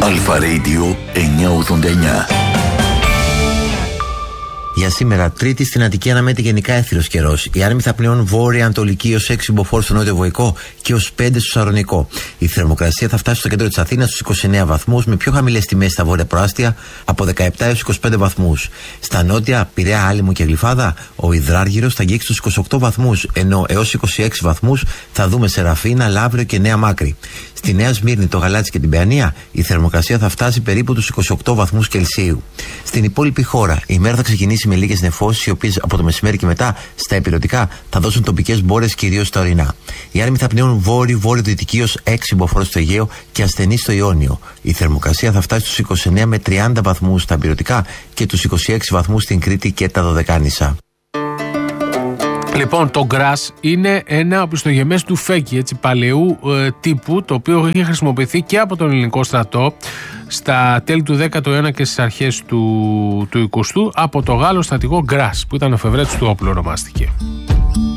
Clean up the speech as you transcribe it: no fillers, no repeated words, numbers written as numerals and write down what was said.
Αλφα Radio 989. Για σήμερα, Τρίτη, στην Αττική αναμένεται γενικά έθριος καιρός. Οι άνεμοι θα πνέουν βόρεια-ανατολική ως 6 μποφόρ στο νότιο-βοϊκό και ως 5 στο Σαρονικό. Η θερμοκρασία θα φτάσει στο κέντρο της Αθήνας στους 29 βαθμούς, με πιο χαμηλές τιμές στα βόρεια προάστια από 17 έως 25 βαθμούς. Στα νότια, Πειραιά, Άλυμο και Γλυφάδα, ο υδράργυρος θα αγγίξει τους 28 βαθμούς, ενώ έως 26 βαθμούς θα δούμε σε Ραφίνα, Λαύριο και Νέα Μάκρη. Στη Νέα Σμύρνη, το Γαλάτσι και την Παιανία, η θερμοκρασία θα φτάσει περίπου τους 28 βαθμούς Κελσίου. Στην υπόλοιπη χώρα, η μέρα θα ξεκινήσει με λίγες νεφώσεις, οι οποίες από το μεσημέρι και μετά στα ηπειρωτικά θα δώσουν τοπικές μπόρες, κυρίως στα ορεινά. Οι άνεμοι θα πνέουν βόρειο-βορειοδυτική ως 6 μποφόρ στο Αιγαίο και ασθενή στο Ιόνιο. Η θερμοκρασία θα φτάσει στους 29 με 30 βαθμούς στα ηπειρωτικά και τους 26 βαθμούς στην Κρήτη και τα Δωδεκάνησα. Λοιπόν, το γκρας είναι ένα οπισθογεμές του φέκι, έτσι, παλαιού τύπου, το οποίο είχε χρησιμοποιηθεί και από τον ελληνικό στρατό στα τέλη του 10ου αιώνα και στις αρχές του 20ου από το Γάλλο στρατηγό Γκρας, που ήταν ο εφευρέτης του όπλου, ονομάστηκε.